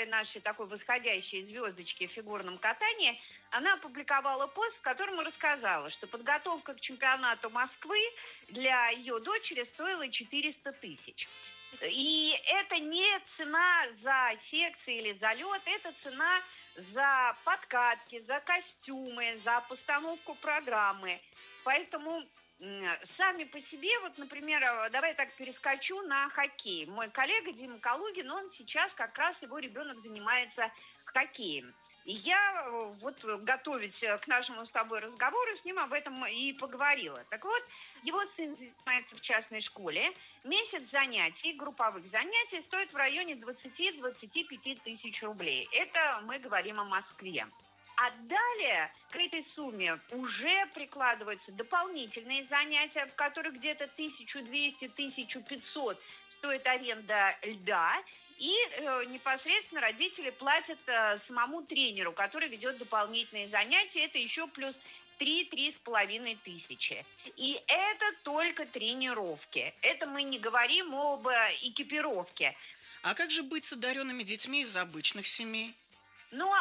новой нашей такой восходящей звездочки в фигурном катании, она опубликовала пост, в котором рассказала, что подготовка к чемпионату Москвы для ее дочери стоила 400 тысяч. И это не цена за секции или за лед, это цена за подкатки, за костюмы, за постановку программы. Поэтому сами по себе, вот, например, давай так перескочу на хоккей. Мой коллега Дима Калугин, он сейчас как раз, его ребенок занимается хоккеем. И я вот, готовясь к нашему с тобой разговору, с ним об этом и поговорила. Так вот, его сын занимается в частной школе. Месяц занятий, групповых занятий, стоит в районе 20-25 тысяч рублей. Это мы говорим о Москве. А далее к этой сумме уже прикладываются дополнительные занятия, в которых где-то 1200-1500 стоит аренда льда. И непосредственно родители платят самому тренеру, который ведет дополнительные занятия. Это еще плюс 3-3,5 тысячи. И это только тренировки. Это мы не говорим об экипировке. А как же быть с одаренными детьми из обычных семей? Но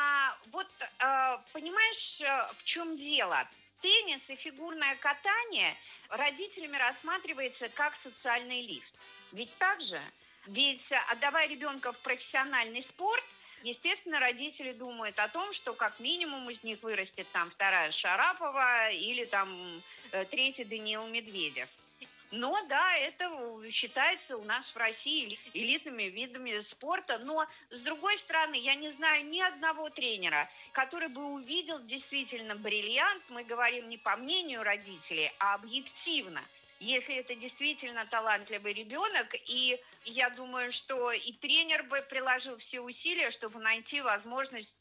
понимаешь, в чем дело? Теннис и фигурное катание родителями рассматривается как социальный лифт. Ведь так же? Ведь, отдавая ребенка в профессиональный спорт, естественно, родители думают о том, что как минимум из них вырастет там вторая Шарапова или там третий Даниил Медведев. Но да, это считается у нас в России элитными видами спорта. Но, с другой стороны, я не знаю ни одного тренера, который бы увидел действительно бриллиант, мы говорим не по мнению родителей, а объективно. Если это действительно талантливый ребенок, и я думаю, что и тренер бы приложил все усилия, чтобы найти возможность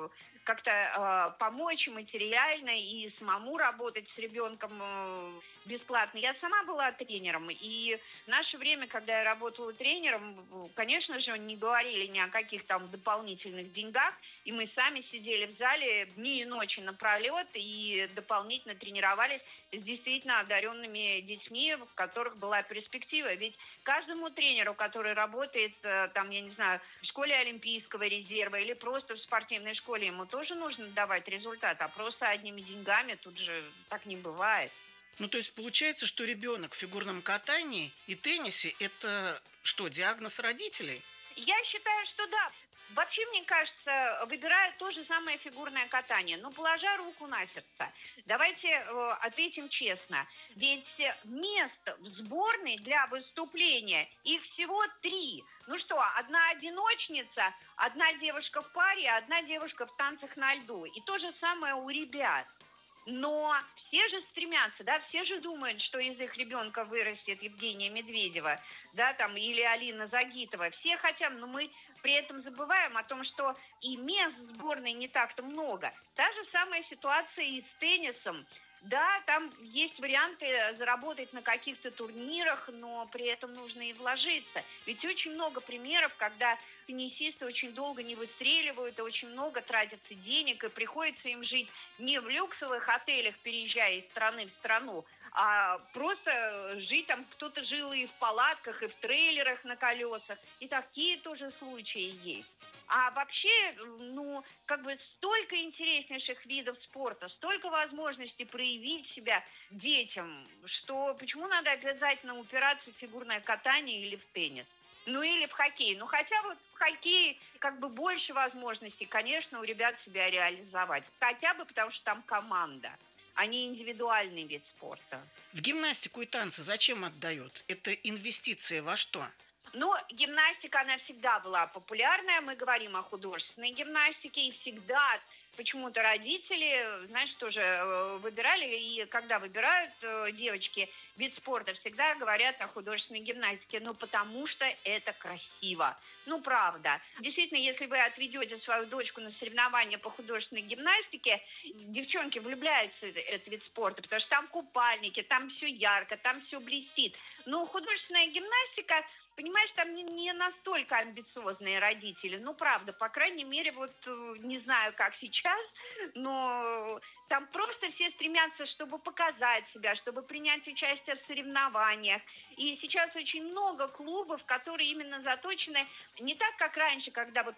как-то помочь материально и самому работать с ребенком бесплатно. Я сама была тренером, и в наше время, когда я работала тренером, конечно же, не говорили ни о каких там дополнительных деньгах, и мы сами сидели в зале дни и ночи напролет и дополнительно тренировались с действительно одаренными детьми, в которых была перспектива. Ведь каждому тренеру, который работает, там, я не знаю, в школе Олимпийского резерва или просто в спортивной школе, ему тоже нужно давать результат, а просто одними деньгами тут же так не бывает. Ну, то есть получается, что ребенок в фигурном катании и теннисе – это что, диагноз родителей? Я считаю, что да. Вообще, мне кажется, выбирают то же самое фигурное катание. Но положа руку на сердце, давайте ответим честно. Ведь мест в сборной для выступления, их всего 3. Ну что, одна одиночница, одна девушка в паре, одна девушка в танцах на льду. И то же самое у ребят. Но все же стремятся, да, все же думают, что из их ребенка вырастет Евгения Медведева, да, там, или Алина Загитова. Все хотят, но мы при этом забываем о том, что и мест в сборной не так-то много. Та же самая ситуация и с теннисом. Да, там есть варианты заработать на каких-то турнирах, но при этом нужно и вложиться. Ведь очень много примеров, когда теннисисты очень долго не выстреливают, и очень много тратятся денег, и приходится им жить не в люксовых отелях, переезжая из страны в страну, а просто жить там, кто-то жил и в палатках, и в трейлерах на колесах. И такие тоже случаи есть. А вообще, ну, как бы столько интереснейших видов спорта, столько возможностей проявить себя детям, что почему надо обязательно упираться в фигурное катание или в теннис? Ну, или в хоккей. Ну, хотя вот в хоккее как бы больше возможностей, конечно, у ребят себя реализовать. Хотя бы потому, что там команда, а не индивидуальный вид спорта. В гимнастику и танцы зачем отдают? Это инвестиции во что? Ну, гимнастика, она всегда была популярная. Мы говорим о художественной гимнастике. И всегда почему-то родители, знаешь, тоже выбирали. И когда выбирают девочки вид спорта, всегда говорят о художественной гимнастике. Ну, потому что это красиво. Ну, правда. Действительно, если вы отведете свою дочку на соревнования по художественной гимнастике, девчонки влюбляются в этот вид спорта, потому что там купальники, там все ярко, там все блестит. Но художественная гимнастика... Понимаешь, там не настолько амбициозные родители. Ну, правда, по крайней мере, вот не знаю, как сейчас, но там просто все стремятся, чтобы показать себя, чтобы принять участие в соревнованиях. И сейчас очень много клубов, которые именно заточены не так, как раньше, когда вот